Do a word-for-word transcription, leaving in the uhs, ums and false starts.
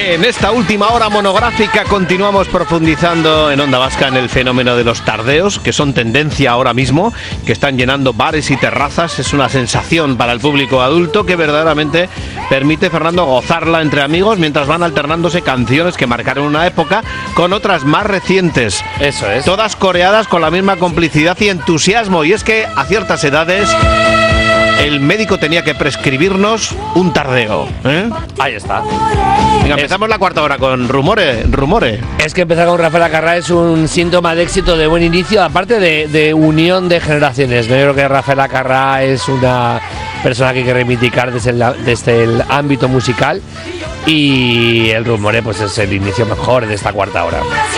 En esta última hora monográfica continuamos profundizando en Onda Vasca en el fenómeno de los tardeos, que son tendencia ahora mismo, que están llenando bares y terrazas. Es una sensación para el público adulto que verdaderamente permite, Fernando, gozarla entre amigos mientras van alternándose canciones que marcaron una época con otras más recientes. Eso es. Todas coreadas con la misma complicidad y entusiasmo. Y es que a ciertas edades el médico tenía que prescribirnos un tardeo, ¿eh? Ahí está. Venga, empezamos la cuarta hora con Rumore, Rumore. Es que empezar con Rafael Acarrá es un síntoma de éxito, de buen inicio, aparte de, de unión de generaciones. Yo creo que Rafael Acarrá es una persona que hay que reivindicar desde el, desde el ámbito musical, y el Rumore pues es el inicio mejor de esta cuarta hora.